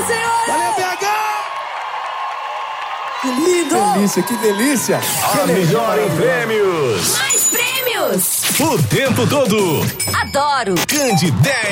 senhores! Valeu, BH! Que lindo! Delícia, que delícia! A melhor em prêmios! Mais prêmios! O tempo todo! Adoro! Candidez!